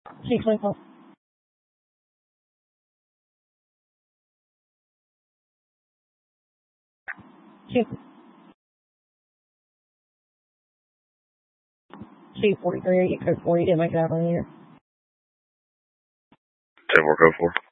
C24. C43, code 40, didn't make it out earlier. 10-4, code 4.